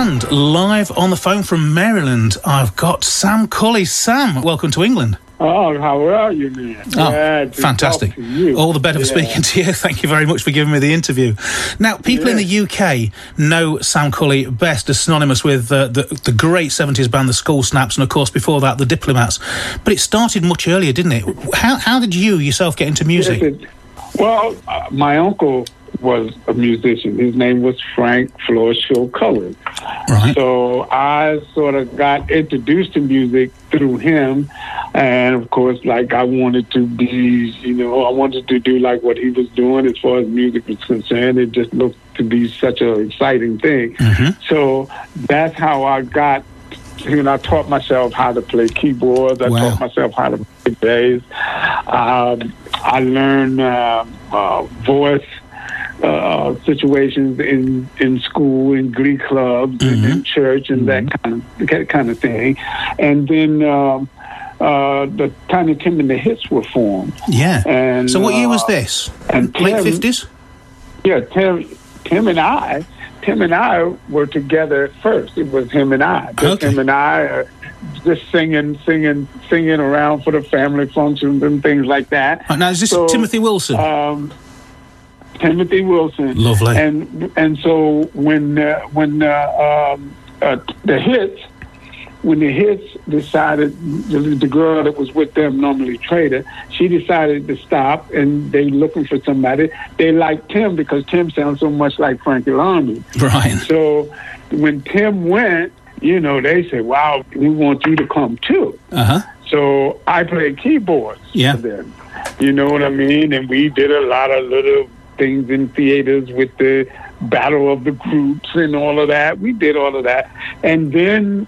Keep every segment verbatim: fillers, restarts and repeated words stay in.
And live on the phone from Maryland, I've got Sam Cully. Sam, welcome to England. Oh, how are you, man? Oh, Glad to fantastic. talk to you. All the better yeah. for speaking to you. Thank you very much for giving me the interview. Now, people yeah. in the U K know Sam Cully best as synonymous with uh, the, the great seventies band, the Skull Snaps, and, of course, before that, the Diplomats. But it started much earlier, didn't it? How, how did you yourself get into music? Yes, it, well, uh, my uncle was a musician. His name was Frank Floreshill Cully. Right. So I sort of got introduced to music through him. And, of course, like, I wanted to be, you know, I wanted to do, like, what he was doing as far as music was concerned. It just looked to be such an exciting thing. Mm-hmm. So that's how I got, you know, I taught myself how to play keyboards. I Wow. taught myself how to play bass. Um, I learned uh, uh, voice uh, situations in, in school, in glee clubs, Mm-hmm. and in church, and Mm-hmm. that kind of that kind of thing. And then um, uh, the Tiny Tim and the Hits were formed. Yeah. And, so what year was uh, this? and Late Tim- fifties? Yeah, Tim, Tim and I, Tim and I were together at first. It was him and I. Just Okay. him and I, uh, just singing, singing, singing around for the family functions and things like that. Right, now, is this So, Timothy Wilson? Um, Timothy Wilson. Lovely. And and so when uh, when uh, um, uh, the Hits, when the Hits decided, the, the girl that was with them, normally Trader, she decided to stop, and they looking for somebody. They liked Tim because Tim sounds so much like Frankie Laundrie. Right. So when Tim went, you know, they said, "Wow, we want you to come too." Uh-huh. So I played keyboards Yeah. for them. You know what I mean? And we did a lot of little things in theaters with the battle of the groups and all of that. We did all of that. And then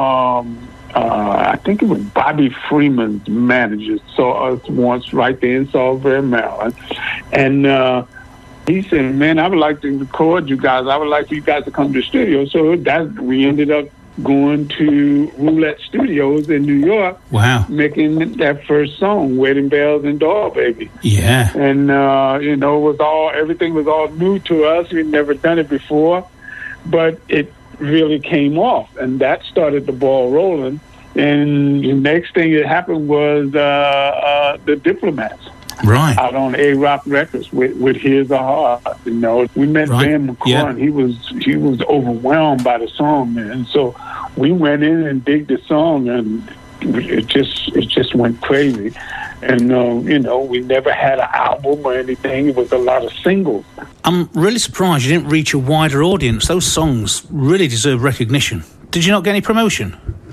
um, uh, I think it was Bobby Freeman's manager saw us once right there in Salisbury, Maryland. And uh, he said, "Man, I would like to record you guys. I would like for you guys to come to the studio." So that we ended up going to Roulette Studios in New York, Wow. making that first song, Wedding Bells and Doll Baby. Yeah. And, uh, you know, it was all, everything was all new to us. We'd never done it before, but it really came off, and that started the ball rolling. And the next thing that happened was uh, uh, the Diplomats. Right. Out on A-Rock Records with, with Here's a Heart. You know, we met Right. Ben McCoy, Yeah. and he was he was overwhelmed by the song, man. So we went in and digged the song, and it just it just went crazy. And uh, you know, we never had an album or anything. It was a lot of singles. I'm really surprised you didn't reach a wider audience. Those songs really deserve recognition. Did you not get any promotion?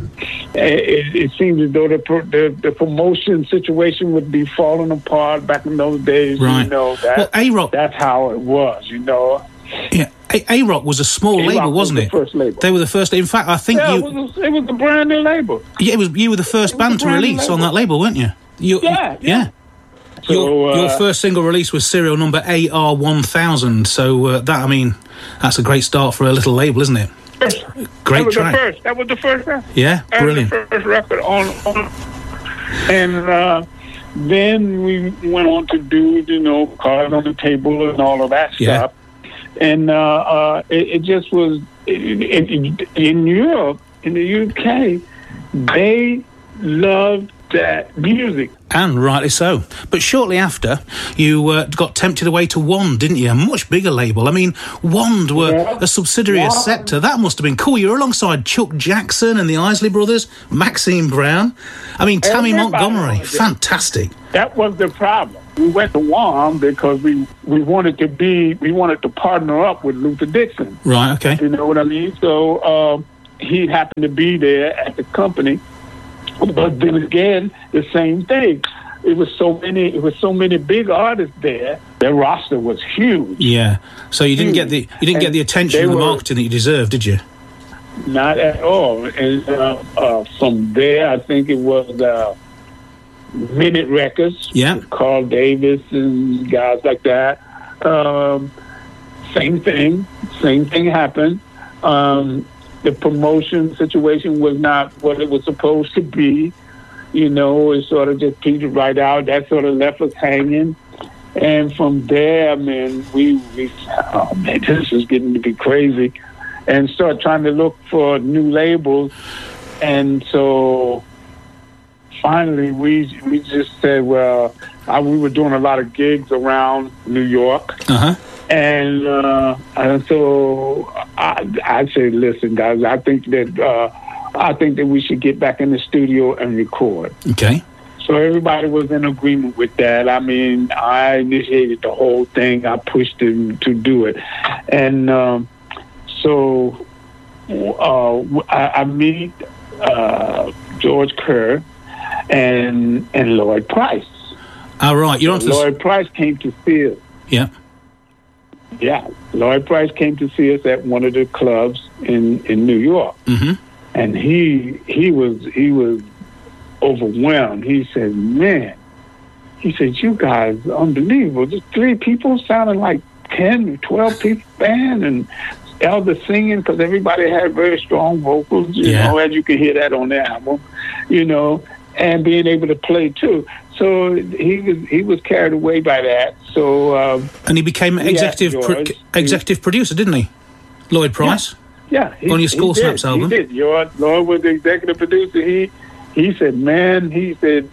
It, it seems as though the, the the promotion situation would be falling apart back in those days. Right. You know, that, Well, A-Rock- that's how it was, you know. Yeah. A- A-Rock was a small A-Rock label, was wasn't the it? first label. They were the first. In fact, I think Yeah, you. it was, a, it was a brand new label. Yeah, it was. You were the first It was band a to brand new release label. on that label, weren't you? you Yeah, yeah. So, your, uh, your first single release was serial number A R one thousand. So uh, that, I mean, that's a great start for a little label, isn't it? Great that was track. the first. That was the first record. Yeah, That brilliant. was the first record on. on and uh, then we went on to do, you know, Cards on the Table and all of that Yeah. stuff. And uh, uh, it, it just was it, it, it, in Europe, in the U K, they loved that music. And rightly so. But shortly after, you uh, got tempted away to Wand, didn't you? A much bigger label. I mean, Wand were Yeah. a subsidiary of Wand. Scepter. That must have been cool. You were alongside Chuck Jackson and the Isley Brothers, Maxine Brown. I mean, Tammy Everybody Montgomery. was there. Fantastic. That was the problem. We went to Wham because we, we wanted to be we wanted to partner up with Luther Dixon. Right, okay. You know what I mean? So um, he happened to be there at the company, but then again, the same thing. It was so many. It was so many big artists there. Their roster was huge. Yeah. So you didn't get the you didn't get And the attention they and the were- marketing that you deserved, did you? Not at all. And uh, uh, from there, I think it was uh, Minute Records. Yeah. Carl Davis and guys like that. Um, same thing. Same thing happened. Um, the promotion situation was not what it was supposed to be. You know, it sort of just petered right out. That sort of left us hanging. And from there, man, we, we oh man, this is getting to be crazy. and start trying to look for new labels. And so finally, we we just said, well, I, we were doing a lot of gigs around New York. Uh-huh. And, uh, and so I, I said, listen, guys, I think that uh, I think that we should get back in the studio and record. Okay. So everybody was in agreement with that. I mean, I initiated the whole thing. I pushed them to do it. And um, so uh, I, I meet uh, George Kerr and and Lloyd Price. All right. You're on to Lloyd Price came to see us. Yeah. Yeah. Lloyd Price came to see us at one of the clubs in, in New York. Mm-hmm. And he he was he was overwhelmed. He said, man, he said, you guys are unbelievable. Just three people sounding like ten, twelve people band, and Elder singing, because everybody had very strong vocals, you Yeah. know, as you can hear that on the album, you know, and being able to play too. So he was he was carried away by that. So um, and he became executive pro- George. executive producer, didn't he? Lloyd Price. Yeah, he, On your School he Snaps did. album. He did. Your Lloyd was the executive producer. He he said, man, he said,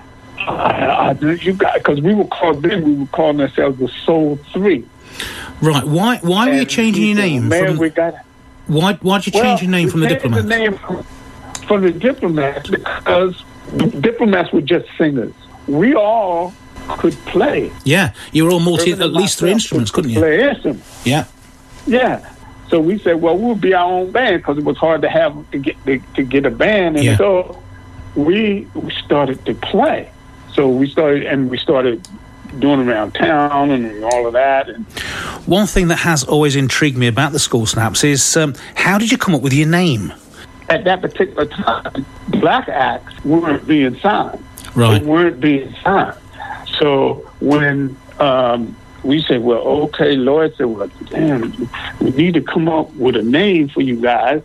I, I, you got, because we were called then we were calling ourselves the Soul Three. Right. Why why were you And changing he your said, name? Man, from, we got. why why did you Well, change your name we from the changed Diplomats? The name from, from the Diplomats because the Diplomats were just singers. We all could play. Yeah, you were all multi Urban at and least three myself instruments, could couldn't you? Play instruments. Yeah. Yeah. So we said, well, we'll be our own band because it was hard to have to get to, to get a band, and Yeah. so we, we started to play. So we started and we started doing around town and all of that. And One thing that has always intrigued me about the School Snaps is um, how did you come up with your name? at that particular time, black acts weren't being signed. Right. They weren't being signed. So when um, we said, well, okay, Lloyd said, well, damn, we need to come up with a name for you guys.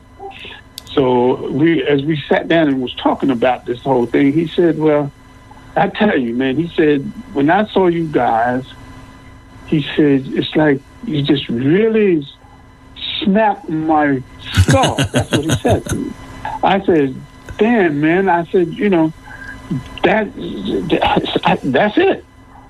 So we, as we sat down and was talking about this whole thing, he said, well, I tell you, man, he said, when I saw you guys, he said, it's like you just really snapped my skull. That's what he said to me. I said, damn, man. I said, you know, that, that that's it.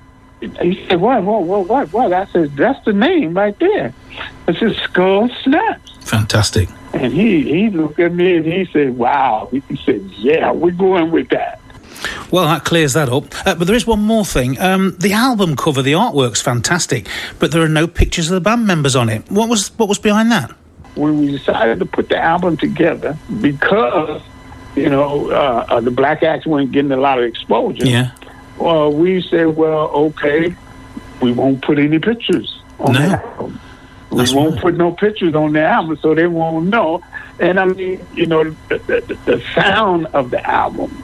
He said, what, what, what, what, what? I said, that's the name right there. I said, Skull Snaps. Fantastic. And he, he looked at me and he said, wow. He said, yeah, we're going with that. Well, that clears that up. Uh, but there is one more thing. Um, the album cover, the artwork's fantastic, but there are no pictures of the band members on it. What was what was behind that? When we decided to put the album together, because, you know, uh, uh, the Black Acts weren't getting a lot of exposure, Yeah. well, we said, well, okay, we won't put any pictures on No. the album. We That's won't right. put no pictures on the album, so they won't know. And, I mean, you know, the, the, the sound of the album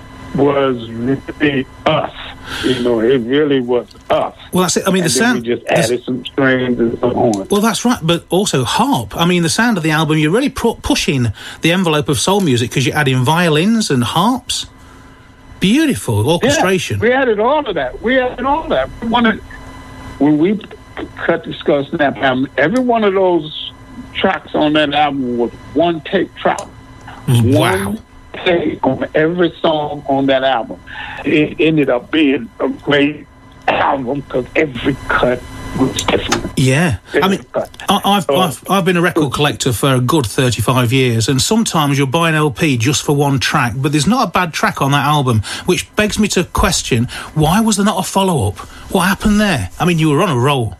was really us. You know, it really was us. Well, that's it. I mean, And the then sound. we just the- added some strings and some horns. Well, that's right, but also harp. I mean, the sound of the album, you're really pu- pushing the envelope of soul music because you're adding violins and harps. Beautiful orchestration. Yeah, we added all of that. We added all of that. We wanted, when we cut the Skull Snap album, every one of those tracks on that album was one take track. Wow. One take on every song on that album. It ended up being a great album because every cut was different. Yeah. I Every mean, cut. I, I've, So- I've I've been a record collector for a good thirty-five years, and sometimes you'll buy an L P just for one track, but there's not a bad track on that album, which begs me to question, why was there not a follow-up? What happened there? I mean, you were on a roll.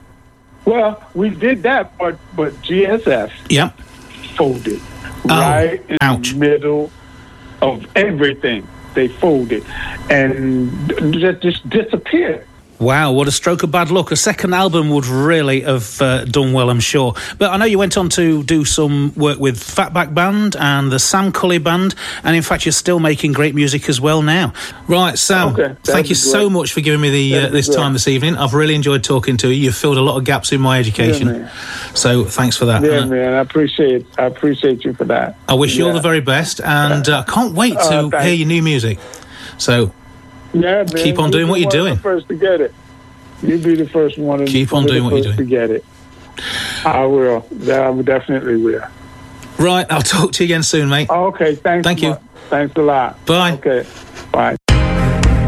Well, we did that, but but G S F Yep. folded Oh, right in ouch. the middle of everything. They folded and just, just disappeared. Wow, what a stroke of bad luck. A second album would really have uh, done well, I'm sure. But I know you went on to do some work with Fatback Band and the Sam Cully Band, and in fact you're still making great music as well now. Right, Sam, Okay, that'd thank you be so great. much for giving me the uh, That'd be this great. time this evening. I've really enjoyed talking to you. You've filled a lot of gaps in my education. Yeah, man. So thanks for that. Yeah, Uh, man, I appreciate I appreciate you for that. I wish you all Yeah. the very best, and I uh, can't wait to Uh, thanks. hear your new music. So Yeah, man. Keep on You'll doing be what you're one of doing. the first to get it. You be the first one. Keep on one of doing the what you're first to get it. I will. Yeah, I definitely will. Right, I'll talk to you again soon, mate. Okay, thanks. Thank you. Thanks a lot. Bye. Okay, bye.